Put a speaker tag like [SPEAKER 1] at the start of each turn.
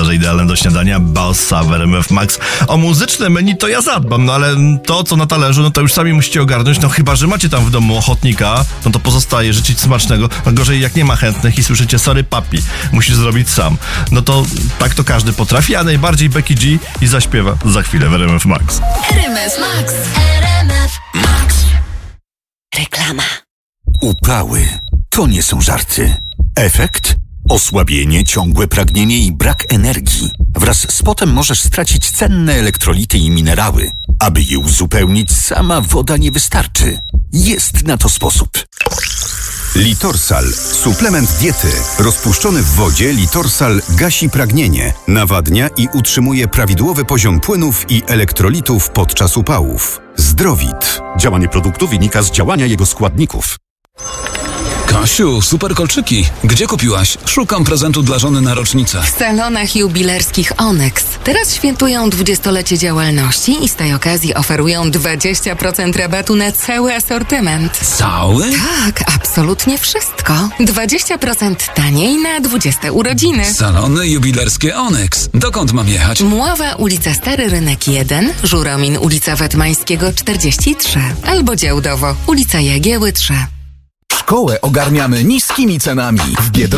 [SPEAKER 1] świeże, idealne do śniadania, Bossa w RMF Max. O muzyczne menu to ja zadbam, no ale to, co na talerzu, no to już sami musicie ogarnąć. No chyba, że macie tam w domu ochotnika, no to pozostaje życzyć smacznego. No gorzej, jak nie ma chętnych i słyszycie, sorry papi, musisz zrobić sam. No to tak to każdy potrafi, a najbardziej Becky G i zaśpiewa za chwilę w RMF Max.
[SPEAKER 2] RMF Max. RMF Max. Reklama.
[SPEAKER 3] Upały to nie są żarty. Efekt? Osłabienie, ciągłe pragnienie i brak energii. Wraz z potem możesz stracić cenne elektrolity i minerały. Aby je uzupełnić, sama woda nie wystarczy. Jest na to sposób.
[SPEAKER 4] Litorsal. Suplement diety. Rozpuszczony w wodzie Litorsal gasi pragnienie, nawadnia i utrzymuje prawidłowy poziom płynów i elektrolitów podczas upałów. Zdrowit. Działanie produktu wynika z działania jego składników.
[SPEAKER 5] Kasiu, super kolczyki. Gdzie kupiłaś? Szukam prezentu dla żony na rocznicę.
[SPEAKER 6] W salonach jubilerskich Onyx. Teraz świętują 20-lecie działalności i z tej okazji oferują 20% rabatu na cały asortyment.
[SPEAKER 5] Cały?
[SPEAKER 6] Tak, absolutnie wszystko. 20% taniej na 20 urodziny.
[SPEAKER 5] Salony jubilerskie Onyx. Dokąd mam jechać?
[SPEAKER 6] Mława, ulica Stary Rynek 1, Żuromin, ulica Wetmańskiego 43 albo Działdowo, ulica Jagieły 3.
[SPEAKER 7] Szkołę ogarniamy niskimi cenami. W Biedronce